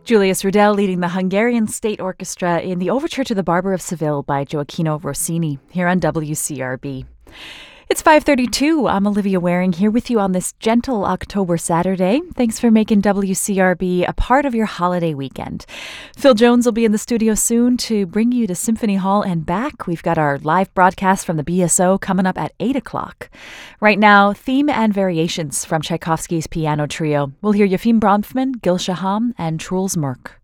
Julius Rudel leading the Hungarian State Orchestra in the Overture to the Barber of Seville by Gioacchino Rossini here on WCRB. It's 5:32. I'm Olivia Waring here with you on this gentle October Saturday. Thanks for making WCRB a part of your holiday weekend. Phil Jones will be in the studio soon to bring you to Symphony Hall and back. We've got our live broadcast from the BSO coming up at 8 o'clock. Right now, theme and variations from Tchaikovsky's piano trio. We'll hear Yefim Bronfman, Gil Shaham, and Truls Mørk.